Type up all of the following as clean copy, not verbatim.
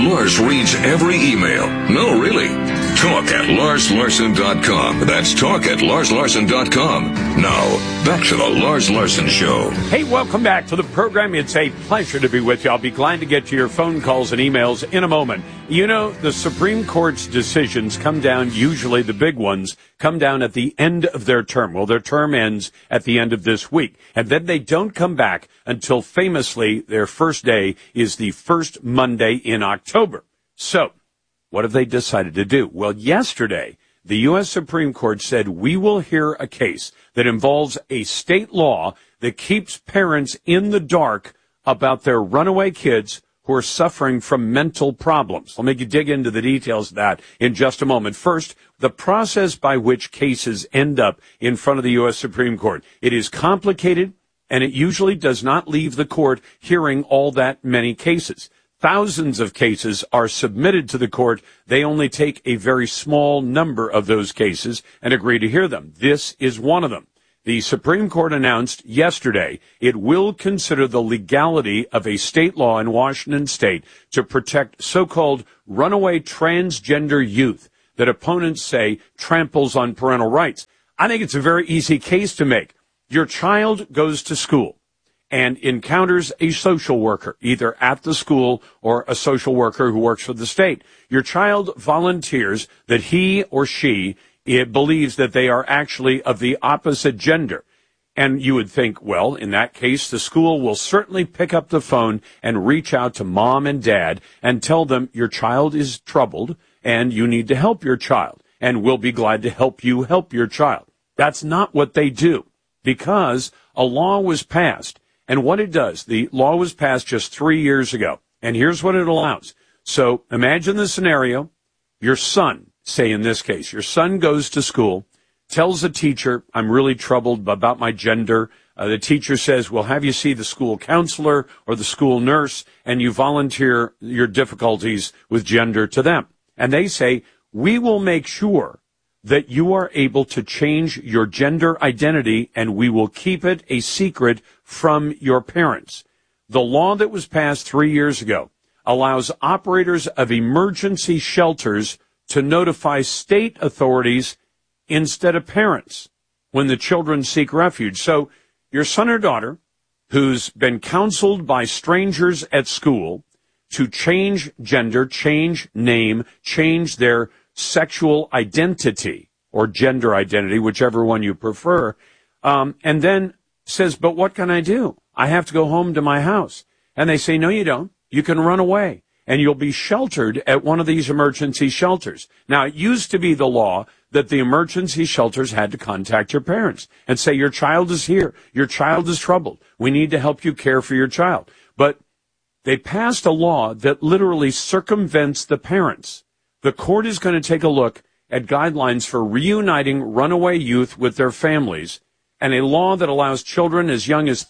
Lars reads every email. No, really. Talk at LarsLarson.com. That's talk at LarsLarson.com. Now, back to the Lars Larson Show. Hey, welcome back to the program. It's a pleasure to be with you. I'll be glad to get to your phone calls and emails in a moment. You know, the Supreme Court's decisions come down, usually the big ones, come down at the end of their term. Well, their term ends at the end of this week. And then they don't come back until famously their first day is the first Monday in October. So, what have they decided to do? Well, yesterday, the U.S. Supreme Court said we will hear a case that involves a state law that keeps parents in the dark about their runaway kids who are suffering from mental problems. I'll make you dig into the details of that in just a moment. First, the process by which cases end up in front of the U.S. Supreme Court. It is complicated, and it usually does not leave the court hearing all that many cases. Thousands of cases are submitted to the court. They only take a very small number of those cases and agree to hear them. This is one of them. The Supreme Court announced yesterday it will consider the legality of a state law in Washington state to protect so-called runaway transgender youth that opponents say tramples on parental rights. I think it's a very easy case to make. Your child goes to school and encounters a social worker, either at the school or a social worker who works for the state. Your child volunteers that he or she believes that they are actually of the opposite gender. And you would think, well, in that case, the school will certainly pick up the phone and reach out to mom and dad and tell them your child is troubled and you need to help your child, and we'll be glad to help you help your child. That's not what they do, because a law was passed. And what it does, the law was passed just 3 years ago, and here's what it allows. So imagine the scenario. Your son, say in this case, your son goes to school, tells the teacher, I'm really troubled about my gender. The teacher says, we'll have you see the school counselor or the school nurse, and you volunteer your difficulties with gender to them. And they say, we will make sure that you are able to change your gender identity, and we will keep it a secret from your parents. The law that was passed 3 years ago allows operators of emergency shelters to notify state authorities instead of parents when the children seek refuge. So your son or daughter, who's been counseled by strangers at school to change gender, change name, change their sexual identity or gender identity, whichever one you prefer, and then says, but what can I do? I have to go home to my house. And they say, no, you don't. You can run away, and you'll be sheltered at one of these emergency shelters. Now, it used to be the law that the emergency shelters had to contact your parents and say, your child is here. Your child is troubled. We need to help you care for your child. But they passed a law that literally circumvents the parents. The court is going to take a look at guidelines for reuniting runaway youth with their families, and a law that allows children as young as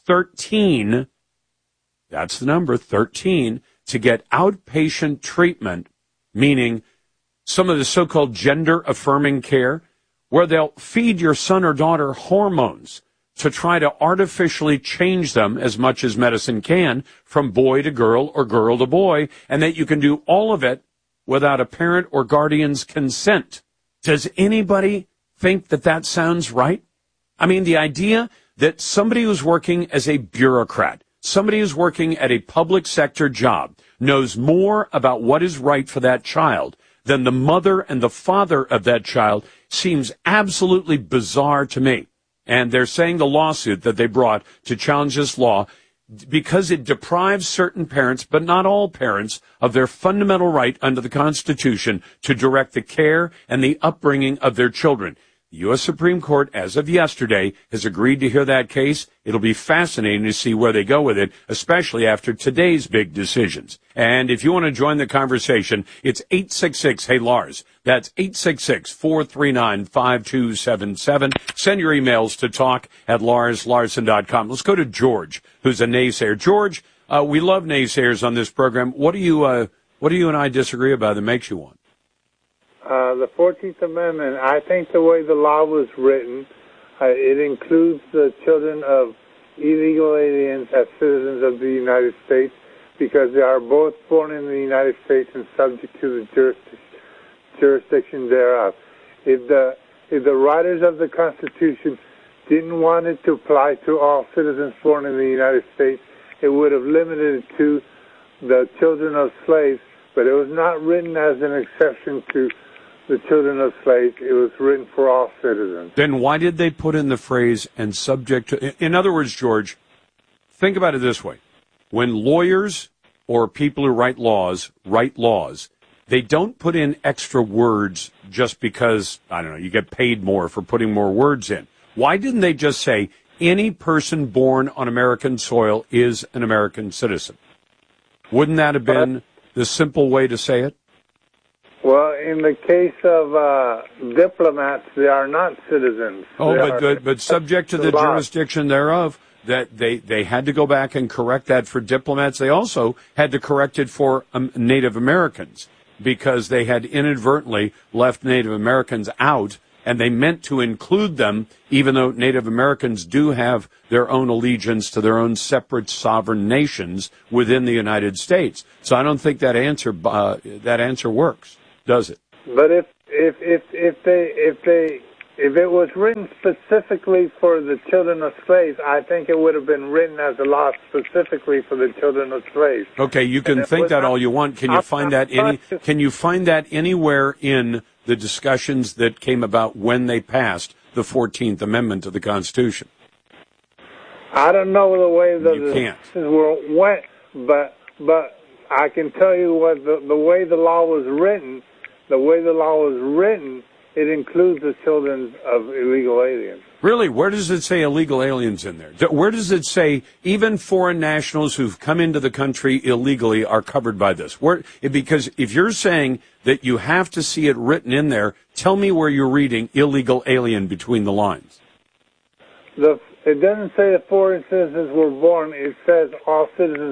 13, that's the number, 13, to get outpatient treatment, meaning some of the so-called gender-affirming care, where they'll feed your son or daughter hormones to try to artificially change them as much as medicine can from boy to girl or girl to boy, and that you can do all of it without a parent or guardian's consent. Does anybody think that that sounds right? I mean, the idea that somebody who's working as a bureaucrat, somebody who's working at a public sector job, knows more about what is right for that child than the mother and the father of that child seems absolutely bizarre to me. And they're saying the lawsuit that they brought to challenge this law, because it deprives certain parents, but not all parents, of their fundamental right under the Constitution to direct the care and the upbringing of their children. The U.S. Supreme Court, as of yesterday, has agreed to hear that case. It'll be fascinating to see where they go with it, especially after today's big decisions. And if you want to join the conversation, it's 866-HEY-LARS. That's 866-439-5277. Send your emails to talk@LarsLarson.com. Let's go to George, who's a naysayer. George, we love naysayers on this program. What do you and I disagree about that makes you one? The 14th Amendment, I think the way the law was written, it includes the children of illegal aliens as citizens of the United States. because they are both born in the United States and subject to the jurisdiction thereof. If the writers of the Constitution didn't want it to apply to all citizens born in the United States, it would have limited it to the children of slaves, but it was not written as an exception to the children of slaves. It was written for all citizens. Then why did they put in the phrase "and subject to"? In other words, George, think about it this way. When lawyers or people who write laws, they don't put in extra words just because, I don't know, you get paid more for putting more words in. Why didn't they just say any person born on American soil is an American citizen? Wouldn't that have been the simple way to say it? Well, in the case of diplomats, they are not citizens. But subject to the jurisdiction thereof, that they had to go back and correct that for diplomats. They also had to correct it for Native Americans because they had inadvertently left Native Americans out, and they meant to include them, even though Native Americans do have their own allegiance to their own separate sovereign nations within the United States. So I don't think that answer works, does it? But if it was written specifically for the children of slaves, I think it would have been written as a law specifically for the children of slaves. Okay, you can think that all you want. Can you find that anywhere in the discussions that came about when they passed the 14th Amendment to the Constitution? I don't know the way you can't. Went, but I can tell you what the way the law was written. The way the law was written, it includes the children of illegal aliens. Really? Where does it say illegal aliens in there? Where does it say even foreign nationals who've come into the country illegally are covered by this? Because if you're saying that you have to see it written in there, tell me where you're reading illegal alien between the lines. It doesn't say that foreign citizens were born. It says all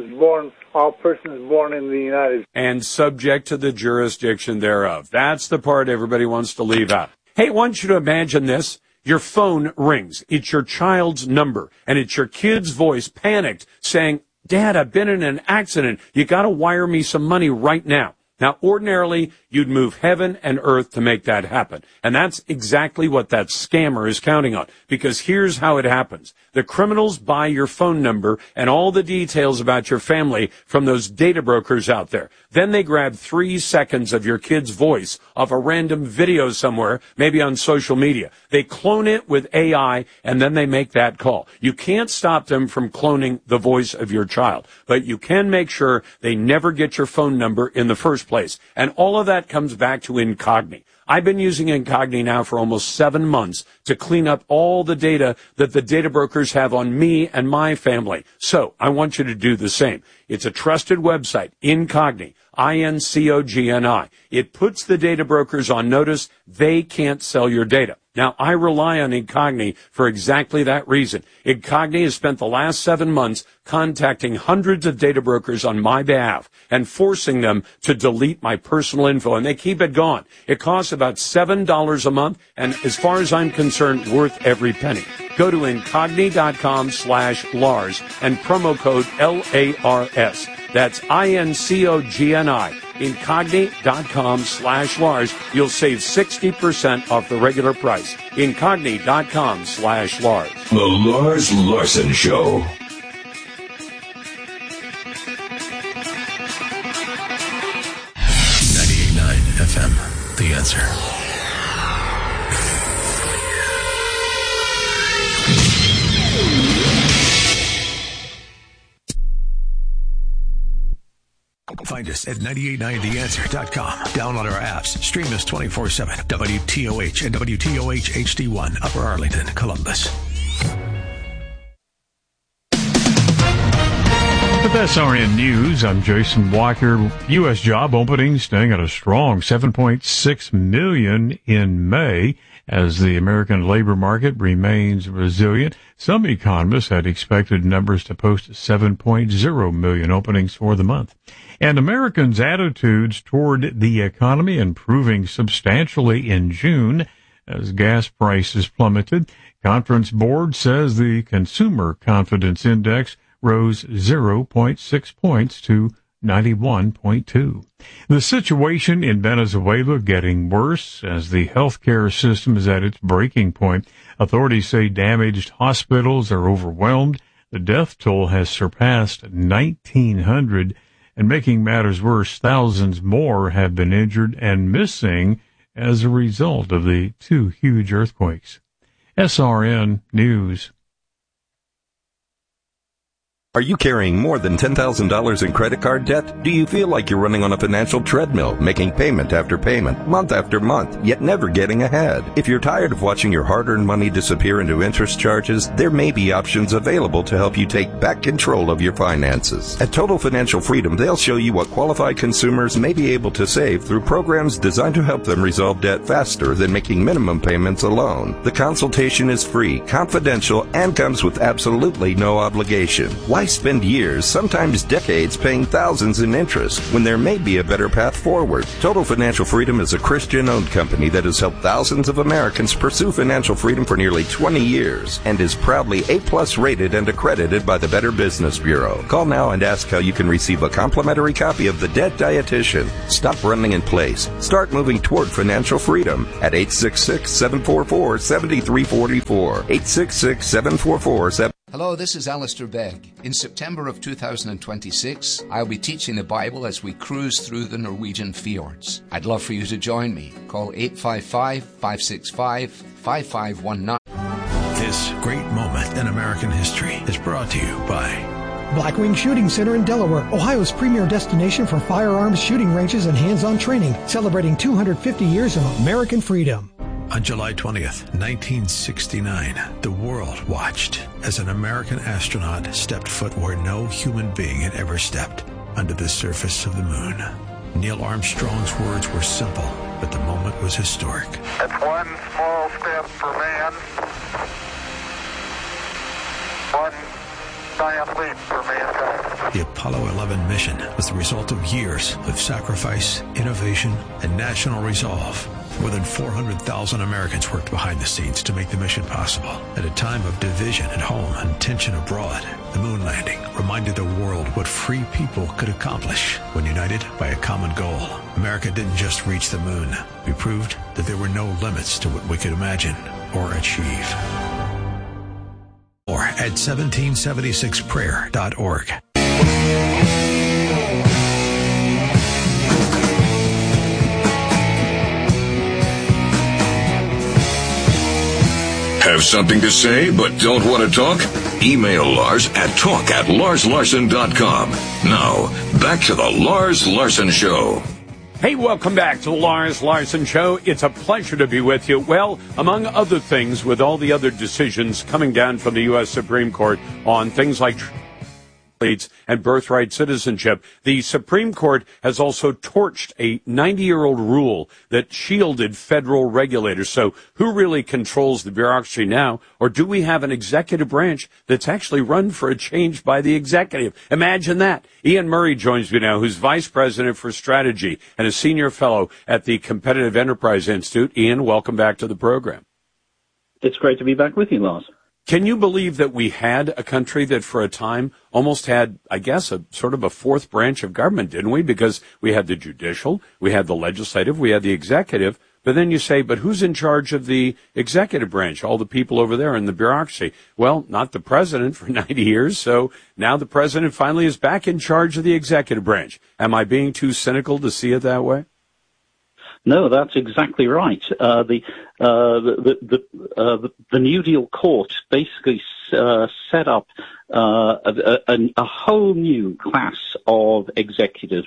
persons born in the United States. And subject to the jurisdiction thereof. That's the part everybody wants to leave out. Hey, I want you to imagine this. Your phone rings. It's your child's number, and it's your kid's voice, panicked, saying, "Dad, I've been in an accident. You got to wire me some money right now." Now, ordinarily, you'd move heaven and earth to make that happen. And that's exactly what that scammer is counting on. Because here's how it happens. The criminals buy your phone number and all the details about your family from those data brokers out there. Then they grab 3 seconds of your kid's voice off a random video somewhere, maybe on social media. They clone it with AI, and then they make that call. You can't stop them from cloning the voice of your child, but you can make sure they never get your phone number in the first place. And all of that comes back to Incogni. I've been using Incogni now for almost 7 months to clean up all the data that the data brokers have on me and my family. So I want you to do the same. It's a trusted website, Incogni, Incogni. It puts the data brokers on notice they can't sell your data. Now, I rely on Incogni for exactly that reason. Incogni has spent the last 7 months contacting hundreds of data brokers on my behalf and forcing them to delete my personal info, and they keep it gone. It costs about $7 a month, and as far as I'm concerned, worth every penny. Go to Incogni.com/Lars and promo code LARS. That's Incogni. Incogni.com/Lars. You'll save 60% off the regular price. Incogni.com/Lars. The Lars Larson Show. FM, The Answer. Find us at 989theanswer.com. Download our apps. Stream us 24/7. WTOH and WTOH HD1, Upper Arlington, Columbus. With SRN News, I'm Jason Walker. U.S. job openings staying at a strong 7.6 million in May as the American labor market remains resilient. Some economists had expected numbers to post 7.0 million openings for the month. And Americans' attitudes toward the economy improving substantially in June as gas prices plummeted. Conference Board says the Consumer Confidence Index rose 0.6 points to 91.2. The situation in Venezuela getting worse as the healthcare system is at its breaking point. Authorities say damaged hospitals are overwhelmed. The death toll has surpassed 1,900, and making matters worse, thousands more have been injured and missing as a result of the two huge earthquakes. SRN News. Are you carrying more than $10,000 in credit card debt? Do you feel like you're running on a financial treadmill, making payment after payment, month after month, yet never getting ahead? If you're tired of watching your hard-earned money disappear into interest charges, there may be options available to help you take back control of your finances. At Total Financial Freedom, they'll show you what qualified consumers may be able to save through programs designed to help them resolve debt faster than making minimum payments alone. The consultation is free, confidential, and comes with absolutely no obligation. Why spend years, sometimes decades, paying thousands in interest when there may be a better path forward? Total Financial Freedom is a Christian-owned company that has helped thousands of Americans pursue financial freedom for nearly 20 years and is proudly A+ rated and accredited by the Better Business Bureau. Call now and ask how you can receive a complimentary copy of The Debt Dietitian. Stop running in place. Start moving toward financial freedom at 866-744-7344. 866-744-7344. Hello, this is Alistair Begg. In September of 2026, I'll be teaching the Bible as we cruise through the Norwegian fjords. I'd love for you to join me. Call 855-565-5519. This great moment in American history is brought to you by Blackwing Shooting Center in Delaware, Ohio's premier destination for firearms shooting ranges and hands-on training, celebrating 250 years of American freedom. On July 20th, 1969, the world watched as an American astronaut stepped foot where no human being had ever stepped, under the surface of the moon. Neil Armstrong's words were simple, but the moment was historic. It's one small step for man, one giant leap for mankind. The Apollo 11 mission was the result of years of sacrifice, innovation, and national resolve. More than 400,000 Americans worked behind the scenes to make the mission possible. At a time of division at home and tension abroad, the moon landing reminded the world what free people could accomplish when united by a common goal. America didn't just reach the moon. We proved that there were no limits to what we could imagine or achieve. Or at 1776prayer.org. Have something to say but don't want to talk? Email Lars at talk@larslarson.com. Now, back to the Lars Larson Show. Hey, welcome back to the Lars Larson Show. It's a pleasure to be with you. Well, among other things, with all the other decisions coming down from the U.S. Supreme Court on things like and birthright citizenship, the Supreme Court has also torched a 90-year-old rule that shielded federal regulators. So who really controls the bureaucracy now? Or do we have an executive branch that's actually run for a change by the executive? Imagine that. Ian Murray joins me now, who's Vice President for Strategy and a Senior Fellow at the Competitive Enterprise Institute. Ian, welcome back to the program. It's great to be back with you, Lars. Can you believe that we had a country that for a time almost had, I guess, a sort of a fourth branch of government, didn't we? Because we had the judicial, we had the legislative, we had the executive. But then you say, but who's in charge of the executive branch? All the people over there in the bureaucracy. Well, not the president for 90 years. So now the president finally is back in charge of the executive branch. Am I being too cynical to see it that way? No, that's exactly right. The New Deal Court basically set up a whole new class of executive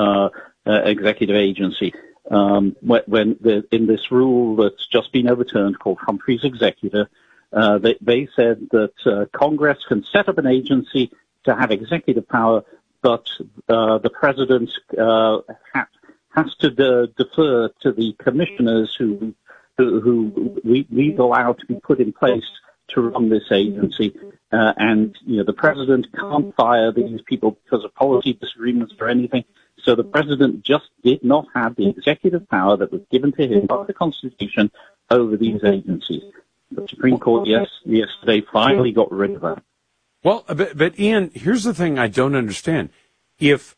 agency. When in this rule that's just been overturned called Humphrey's Executor, they said that Congress can set up an agency to have executive power, but the president has to defer to the commissioners who we allow to be put in place to run this agency. And, the president can't fire these people because of policy disagreements or anything. So the president just did not have the executive power that was given to him by the Constitution over these agencies. The Supreme Court yesterday finally got rid of that. Well, but Ian, here's the thing I don't understand. If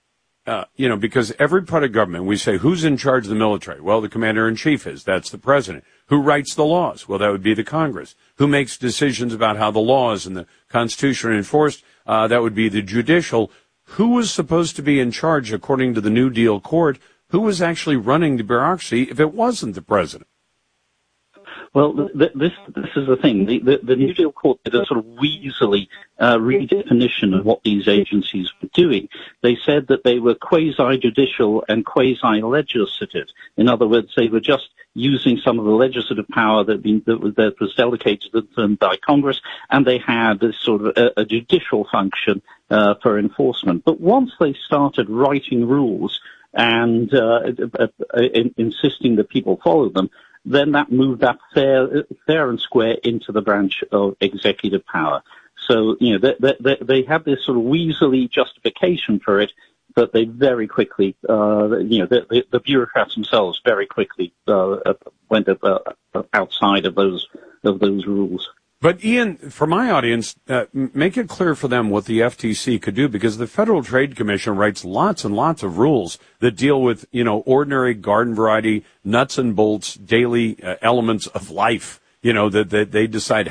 because every part of government, we say, who's in charge of the military? Well, the commander-in-chief is. That's the president. Who writes the laws? Well, that would be the Congress. Who makes decisions about how the laws and the Constitution are enforced? That would be the judicial. Who was supposed to be in charge, according to the New Deal court? Who was actually running the bureaucracy if it wasn't the president? Well, this is the thing. The New Deal court did a sort of weaselly redefinition of what these agencies were doing. They said that they were quasi-judicial and quasi-legislative. In other words, they were just using some of the legislative power that was delegated to them by Congress, and they had this sort of a judicial function for enforcement. But once they started writing rules and insisting that people follow them, then that moved up fair and square into the branch of executive power. So, they had this sort of weaselly justification for it, but they very quickly, the bureaucrats themselves very quickly went outside of those rules. But Ian, for my audience, make it clear for them what the FTC could do, because the Federal Trade Commission writes lots and lots of rules that deal with, ordinary garden variety, nuts and bolts, daily elements of life, that they decide